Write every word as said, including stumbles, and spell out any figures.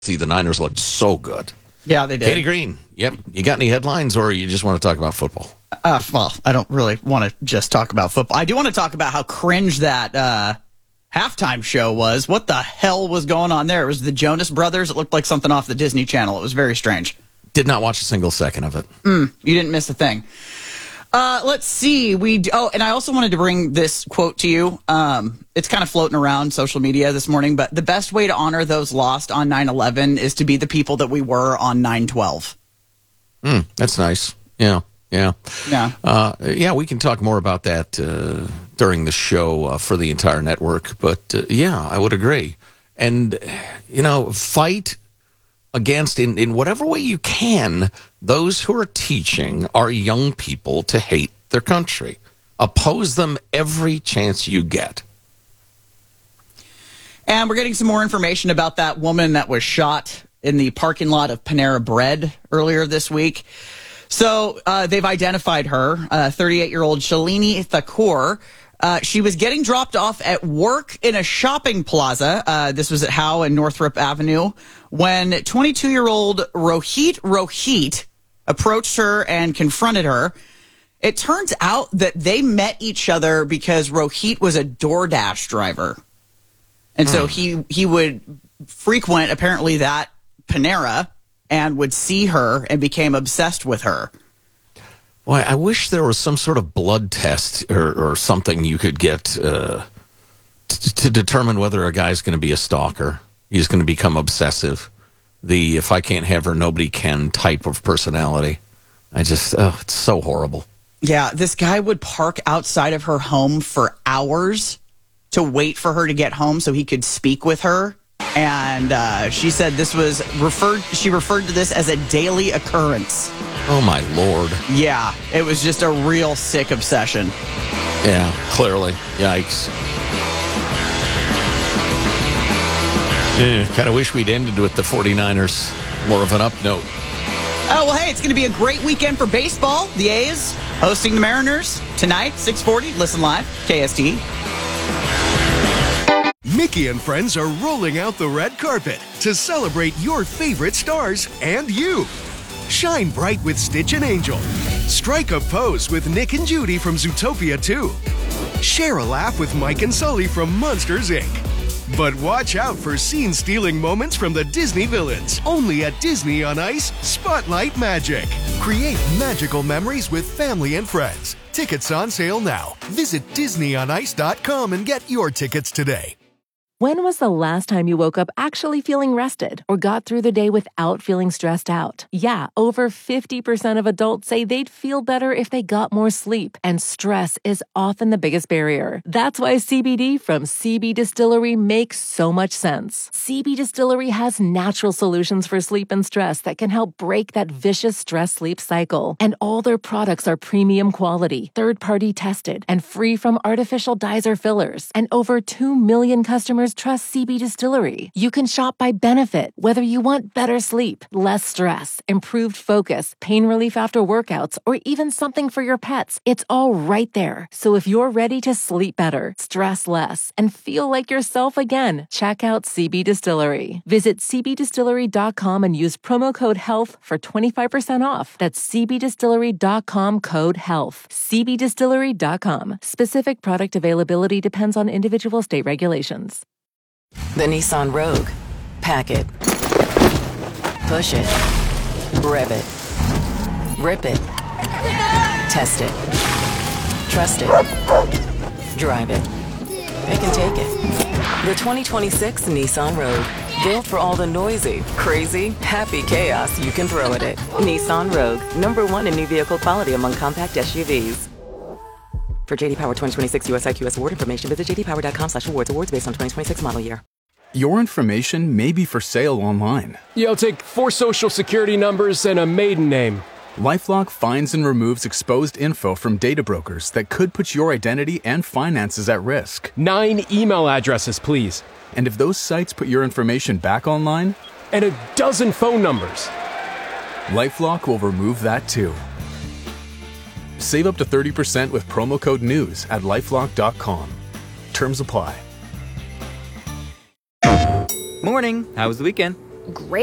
See, the Niners looked so good. Yeah, they did. Katie Green, yep. You got any headlines, or you just want to talk about football? Uh, well, I don't really want to just talk about football. I do want to talk about how cringe that uh, halftime show was. What the hell was going on there? It was the Jonas Brothers. It looked like something off the Disney Channel. It was very strange. Did not watch a single second of it. Mm, you didn't miss a thing. Uh, let's see. We oh, and I also wanted to bring this quote to you. Um, it's kind of floating around social media this morning, but the best way to honor those lost on nine eleven is to be the people that we were on nine twelve. Mm, that's nice. Yeah, yeah. Yeah. Uh, yeah, we can talk more about that uh, during the show uh, for the entire network, but uh, yeah, I would agree. And, you know, fight against, in, in whatever way you can, those who are teaching our young people to hate their country. Oppose them every chance you get. And we're getting some more information about that woman that was shot in the parking lot of Panera Bread earlier this week. So uh, they've identified her, uh, thirty-eight-year-old Shalini Thakur. Uh, she was getting dropped off at work in a shopping plaza. Uh, this was at Howe and Northrop Avenue when twenty-two-year-old Rohit Rohit approached her and confronted her. It turns out that they met each other because Rohit was a DoorDash driver. And so he, he would frequent, apparently, that Panera and would see her and became obsessed with her. Well, I wish there was some sort of blood test or, or something you could get uh, t- to determine whether a guy's going to be a stalker. He's going to become obsessive. The if I can't have her, nobody can type of personality. I just, oh, it's so horrible. Yeah, this guy would park outside of her home for hours to wait for her to get home so he could speak with her. And uh, she said this was referred, she referred to this as a daily occurrence. Oh, my Lord. Yeah, it was just a real sick obsession. Yeah, clearly. Yikes. Yeah, kind of wish we'd ended with the 49ers. More of an up note. Oh, well, hey, it's going to be a great weekend for baseball. The A's hosting the Mariners tonight, six forty. Listen live, K S T. Mickey and friends are rolling out the red carpet to celebrate your favorite stars and you. Shine bright with Stitch and Angel. Strike a pose with Nick and Judy from Zootopia two. Share a laugh with Mike and Sully from Monsters, Incorporated. But watch out for scene-stealing moments from the Disney villains. Only at Disney on Ice, Spotlight Magic. Create magical memories with family and friends. Tickets on sale now. Visit Disney on Ice dot com and get your tickets today. When was the last time you woke up actually feeling rested or got through the day without feeling stressed out? Yeah, over fifty percent of adults say they'd feel better if they got more sleep, and stress is often the biggest barrier. That's why C B D from C B Distillery makes so much sense. C B Distillery has natural solutions for sleep and stress that can help break that vicious stress-sleep cycle. And all their products are premium quality, third-party tested, and free from artificial dyes or fillers. And over two million customers trust C B Distillery. You can shop by benefit, whether you want better sleep, less stress, improved focus, pain relief after workouts, or even something for your pets. It's all right there. So if you're ready to sleep better, stress less, and feel like yourself again, check out C B Distillery. Visit C B distillery dot com and use promo code HEALTH for twenty-five percent off. That's C B distillery dot com code HEALTH. C B distillery dot com. Specific product availability depends on individual state regulations. The Nissan Rogue. Pack it. Push it. Rev it. Rip it. Test it. Trust it. Drive it. It can take it. The twenty twenty-six Nissan Rogue. Built for all the noisy, crazy, happy chaos you can throw at it. Nissan Rogue. Number one in new vehicle quality among compact S U Vs. For J D Power twenty twenty-six U S I Q S award information, visit j d power dot com slash awards. Awards based on twenty twenty-six model year. Your information may be for sale online. Yeah, I'll take four social security numbers and a maiden name. LifeLock finds and removes exposed info from data brokers that could put your identity and finances at risk. Nine email addresses, please. And if those sites put your information back online? And a dozen phone numbers. LifeLock will remove that too. Save up to thirty percent with promo code NEWS at lifelock dot com. Terms apply. Morning. How was the weekend? great.